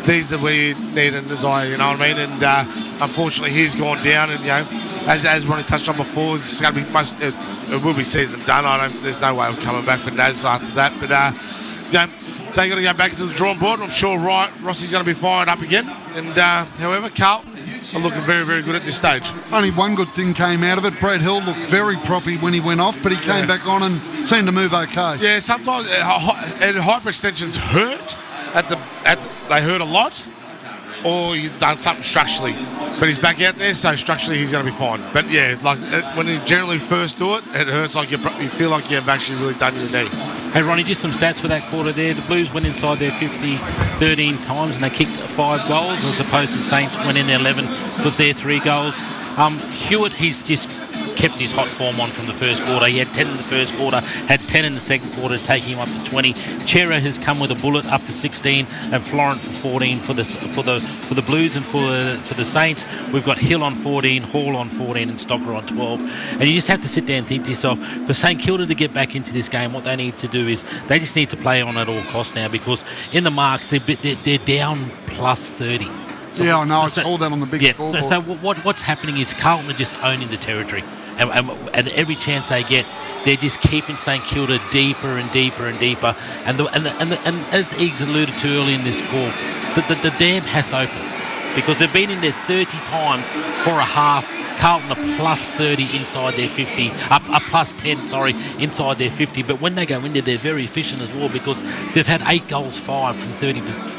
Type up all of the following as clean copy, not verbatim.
these are where you need an desire, you know what I mean? And unfortunately, he's gone down, and as Ronnie touched on before, it's going to be it will be season done. There's no way of coming back for Naz after that. But they got to go back to the drawing board. I'm sure Rossi's going to be fired up again. And however, Carlton are looking very, very good at this stage. Only one good thing came out of it. Brad Hill looked very proppy when he went off, but he came back on and seemed to move okay. Yeah, sometimes hyperextensions hurt. They hurt a lot, or you've done something structurally. But he's back out there, so structurally he's going to be fine. But yeah, when you generally first do it, it hurts like you feel like you've actually really done your knee. Hey Ronnie, just some stats for that quarter there. The Blues went inside their 50 13 times and they kicked 5 goals, as opposed to Saints went in there 11 for their 3 goals. Hewitt, he's just kept his hot form on from the first quarter. He had 10 in the first quarter, had 10 in the second quarter, taking him up to 20. Chera has come with a bullet up to 16, and Florent for 14 for the Blues, and for the Saints we've got Hill on 14, Hall on 14, and Stocker on 12. And you just have to sit there and think to yourself, for St Kilda to get back into this game, what they need to do is they just need to play on at all costs now, because in the marks they're down plus 30. So, yeah, I know. I saw that on the big scoreboard. So what's happening is Carlton are just owning the territory. And every chance they get, they're just keeping St Kilda deeper and deeper and deeper. And as Eags alluded to early in this call, the dam has to open, because they've been in there 30 times for a half. Carlton are plus 30 inside their 50, plus 10, inside their 50. But when they go in there, they're very efficient as well, because they've had 8 goals fired from 30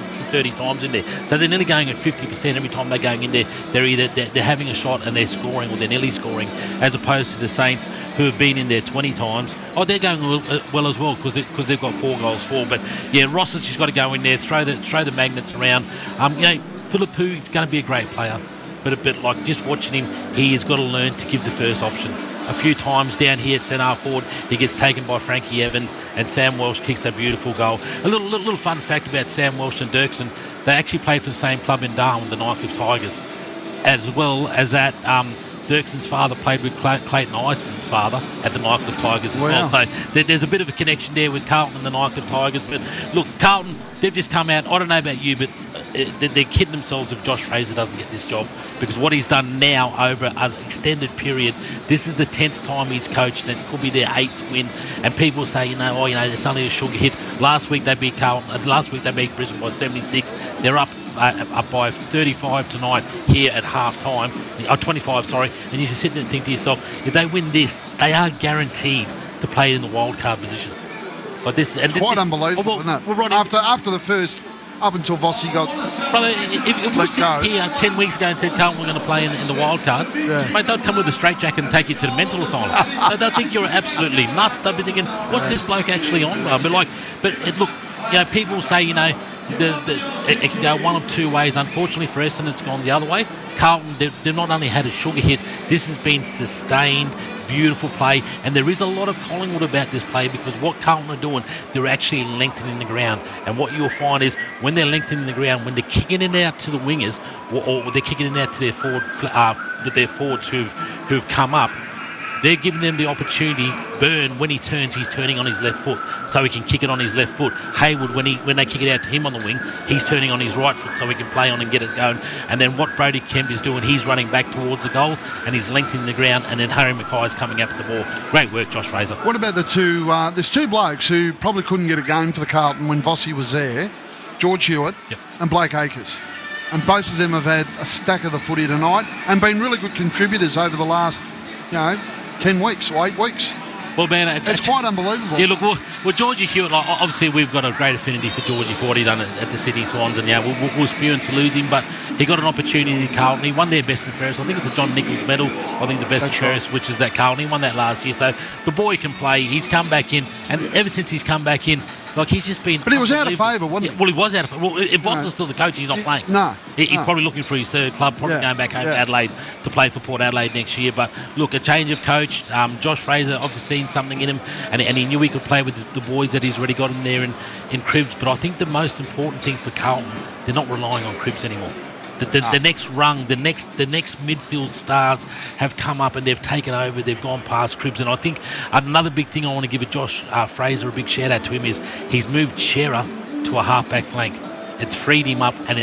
times in there. So they're nearly going at 50% every time they're going in there. They're either they're having a shot and they're scoring, or they're nearly scoring, as opposed to the Saints, who have been in there 20 times. Oh, they're going well as well, because they've got 4 goals for. But yeah, Ross has just got to go in there, throw the magnets around. Philippou is going to be a great player, but a bit like just watching him, he has got to learn to give the first option. A few times down here at centre forward, he gets taken by Frankie Evans, and Sam Welsh kicks a beautiful goal. A little fun fact about Sam Welsh and Dirksen: they actually played for the same club in Darwin, the Nightcliff Tigers, as well as that. Dirksen's father played with Clayton Ison's father at the Nightcliff Tigers as well. So there's a bit of a connection there with Carlton and the Nightcliff Tigers. But look, Carlton, they've just come out. I don't know about you, but they're kidding themselves if Josh Fraser doesn't get this job, because what he's done now over an extended period, this is the 10th time he's coached, and it could be their 8th win. And people say, it's only a sugar hit. Last week they beat Carlton. Last week they beat Brisbane by 76. They're up by 35 tonight here at half time. 25, sorry. And you just sit there and think to yourself, if they win this, they are guaranteed to play in the wild card position. But this quite unbelievable, isn't it? Well, after the first, up until Vossi got brother, if we sit here 10 weeks ago and said Carlton were going to play in the wild card, mate, they'd come with a straitjacket and take you to the mental asylum. They'll think you're absolutely nuts. They'll be thinking, what's this bloke actually on? Look, people say, it can go one of 2 ways. Unfortunately for Essendon, it's gone the other way. Carlton, they've not only had a sugar hit, this has been sustained, beautiful play, and there is a lot of Collingwood about this play, because what Carlton are doing, they're actually lengthening the ground. And what you'll find is, when they're lengthening the ground, when they're kicking it out to the wingers, or they're kicking it out to their forwards who've come up, they're giving them the opportunity. Byrne, when he turns, he's turning on his left foot, so he can kick it on his left foot. Hayward, when they kick it out to him on the wing, he's turning on his right foot, so he can play on and get it going. And then what Brody Kemp is doing, he's running back towards the goals, and he's lengthening the ground, and then Harry Mackay's coming up with the ball. Great work, Josh Fraser. What about the two, there's 2 blokes who probably couldn't get a game for the Carlton when Vossi was there, George Hewitt and Blake Acres. And both of them have had a stack of the footy tonight and been really good contributors over the last, 10 weeks or 8 weeks. Well, man, it's quite unbelievable. Yeah, look, well Georgie Hewitt, obviously we've got a great affinity for Georgie for what he done at the Sydney Swans, and we're spewing to lose him, but he got an opportunity in Carlton. He won their best and fairest. I think it's a John Nichols medal. I think the best and fairest, which is that Carlton. He won that last year, so the boy can play. He's come back in, and ever since he's come back in, he's just been... But he was out of favour, wasn't he? Well, he was out of favour. Well, if Voss is still the coach, he's not playing. No. He's probably looking for his 3rd club, probably going back home to Adelaide to play for Port Adelaide next year. But look, a change of coach. Josh Fraser obviously seen something in him, and he knew he could play with the boys that he's already got in there in Cribs. But I think the most important thing for Carlton, they're not relying on Cribs anymore. The next rung, the next midfield stars have come up and they've taken over. They've gone past Cribs, and I think another big thing I want to give Josh Fraser a big shout out to him is he's moved Shearer to a halfback flank. It's freed him up, and